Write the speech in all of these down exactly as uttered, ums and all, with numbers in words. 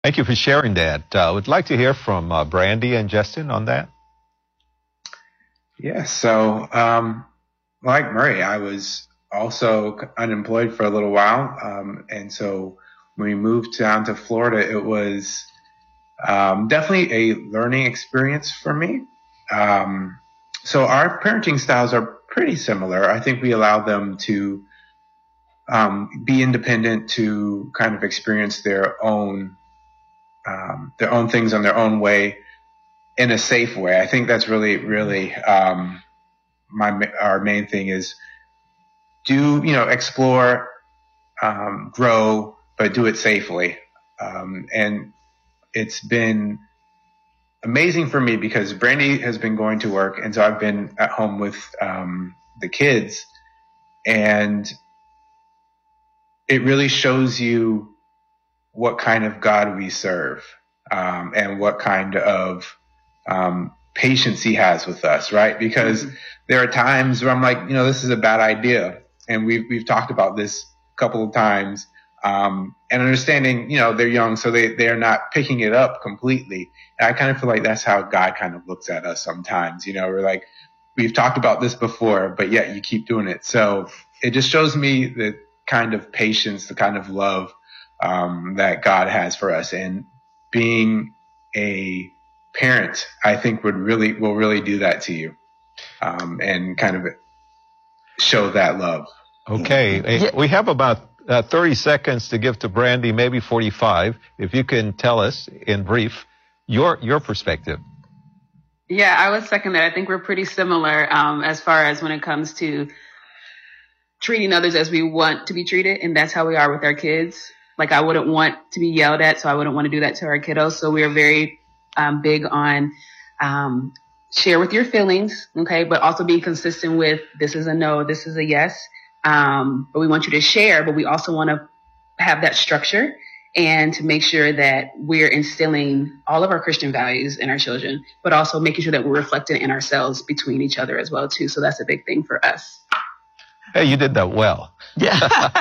Thank you for sharing that. I uh, would like to hear from uh, Brandy and Justin on that. Yeah, so um, like Murray, I was also unemployed for a little while. Um, and so when we moved down to Florida, it was um, definitely a learning experience for me. Um, so our parenting styles are pretty similar. I think we allow them to um, be independent, to kind of experience their own um, their own things on their own way in a safe way. I think that's really, really um, my our main thing is do, you know, explore, um, grow, but do it safely. Um, and it's been amazing for me because Brandy has been going to work, and so I've been at home with um, the kids, and it really shows you what kind of God we serve, um, and what kind of um, patience He has with us, right? Because mm-hmm. there are times where I'm like, you know, this is a bad idea, and we've we've talked about this a couple of times, um, and understanding, you know, they're young, so they they're not picking it up completely. And I kind of feel like that's how God kind of looks at us sometimes. You know, we're like, we've talked about this before, but yet you keep doing it. So it just shows me the kind of patience, the kind of love um, that God has for us, and being a parent, I think would really will really do that to you, um, and kind of show that love. Okay, yeah. We have about uh, thirty seconds to give to Brandy, maybe forty-five. If you can tell us in brief your your perspective. Yeah, I would second that. I think we're pretty similar um, as far as when it comes to treating others as we want to be treated, and that's how we are with our kids. Like, I wouldn't want to be yelled at, so I wouldn't want to do that to our kiddos. So we are very um, big on um, share with your feelings, okay, but also be consistent with this is a no, this is a yes. Um, but we want you to share, but we also want to have that structure and to make sure that we're instilling all of our Christian values in our children, but also making sure that we're reflecting in ourselves between each other as well, too. So that's a big thing for us. Hey, you did that well. Yeah.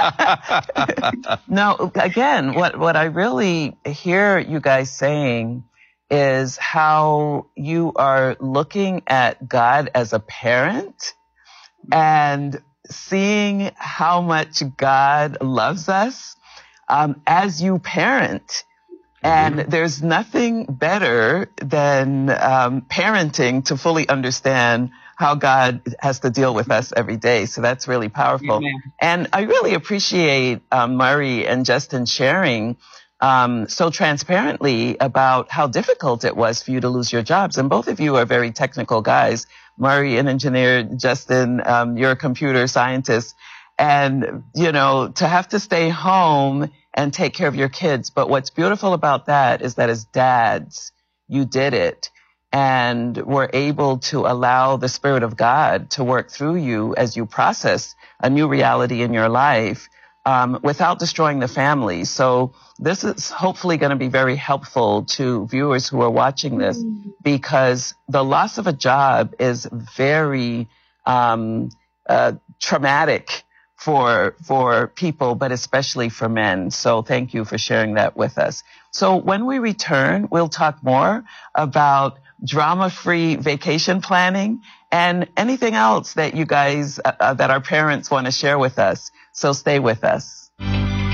No, again, what, what I really hear you guys saying is how you are looking at God as a parent and seeing how much God loves us um, as you parent. And mm-hmm. there's nothing better than um, parenting to fully understand how God has to deal with us every day. So that's really powerful. Amen. And I really appreciate um, Murray and Justin sharing um, so transparently about how difficult it was for you to lose your jobs. And both of you are very technical guys. Murray, an engineer, Justin, um, you're a computer scientist. And, you know, to have to stay home and take care of your kids. But what's beautiful about that is that as dads, you did it. And we're able to allow the Spirit of God to work through you as you process a new reality in your life um, without destroying the family. So this is hopefully going to be very helpful to viewers who are watching this, because the loss of a job is very um, uh, traumatic for for people, but especially for men. So thank you for sharing that with us. So when we return, we'll talk more about drama-free vacation planning and anything else that you guys, uh, that our parents want to share with us. So stay with us.